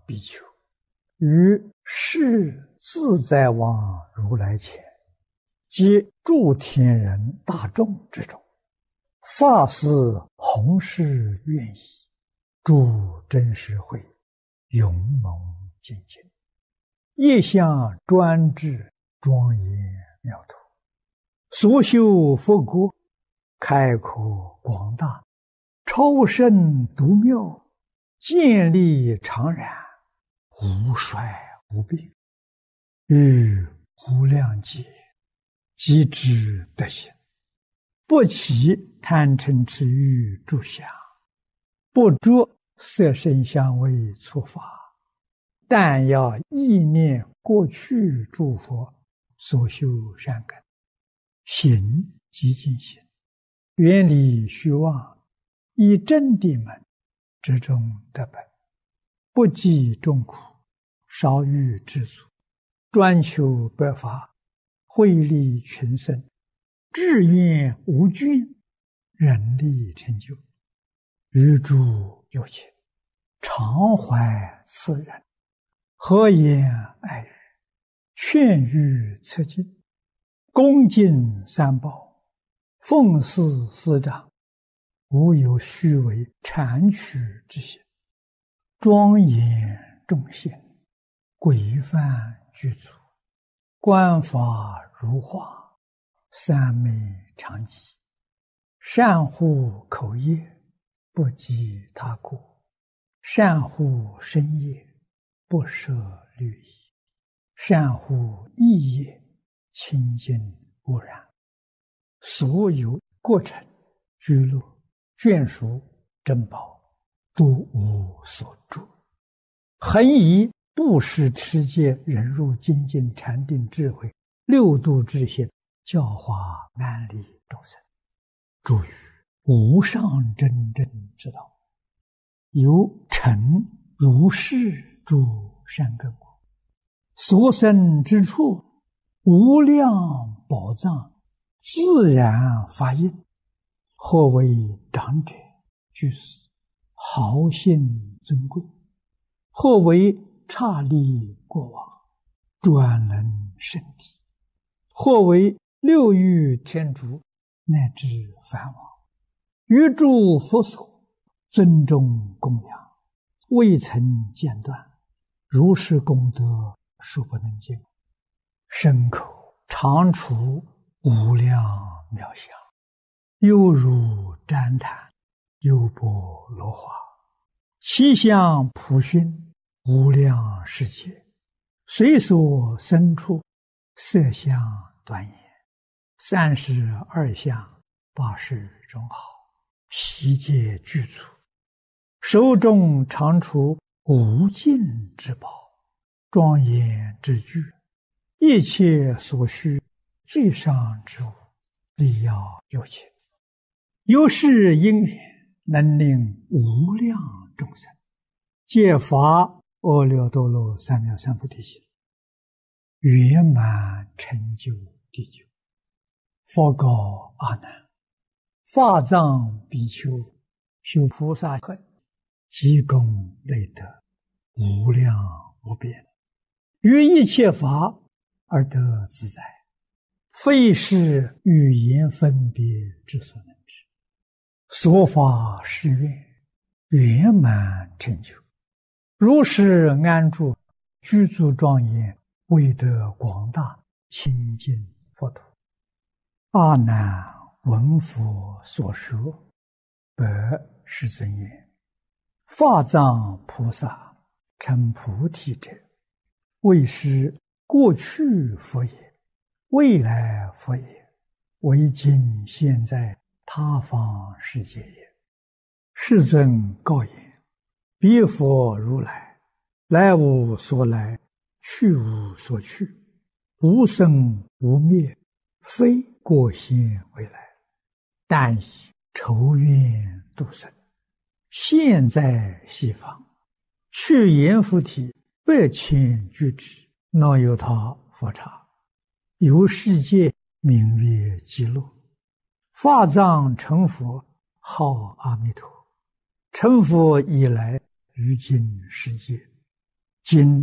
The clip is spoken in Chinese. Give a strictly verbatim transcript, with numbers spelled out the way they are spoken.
比丘，于世自在王如来前，及诸天人大众之中，发誓弘誓愿意，诸真实会勇猛精进，业相专制庄严妙土，所修佛国开阔广大，超胜独妙，建立常然，无衰无病，于无量劫即知德行，不起贪嗔痴欲诸相，不着色声香味触法，但要意念过去诸佛所修善根，行即净行，远离虚妄，以真谛门之中得本，不计众苦，少欲知足，专求百法，惠利群生，志愿无倦，人力成就，于诸有情常怀慈仁，和颜爱语，劝喻策进，恭敬三宝，奉事师长，无有虚伪谄曲之行，庄严众贤，规范具足，观法如画，三昧常寂，善护口业，不及他过，善护身业，不舍律仪，善护意业，清净无染，所有过程居乐眷属珍宝，都无所住，恒以布施持戒忍辱精进禅定智慧六度之行，教化安利众生，诸于无上真正之道，由成如是诸善根果，所生之处无量宝藏，自然发应，或为长者居士，豪信尊贵，或为刹利过往，专能圣体，或为六欲天竺，乃至梵王，于诸佛所尊重供养，未曾间断，如是功德数不能尽，身口常处无量妙相，犹如旃檀，优波罗花，其相普熏，无量世界，随所生处，色相端严，三十二相，八十种好，悉皆具足，手中常处无尽之宝，庄严之具，一切所需最上之物，力要有情，由是因缘，能令无量众生皆发阿耨多罗三藐三菩提心，圆满成就地久。佛告阿难：法藏比丘修菩萨恨，积功累德，无量无边，于一切法而得自在，非是语言分别之所能知。所发誓愿，圆满成就，如是安住，居住庄严，威德广大，清净佛土。阿难闻佛所说，白世尊言：法藏菩萨成菩提者，为是过去佛也，未来佛也，为今现在他方世界也。世尊告言：彼佛如来，来无所来，去无所去，无生无灭，非过现未来，但以愁愿度生，现在西方，去阎浮提百千俱胝，那由他佛刹，由世界名曰极乐。法藏成佛，号阿弥陀，成佛以来，于今世界今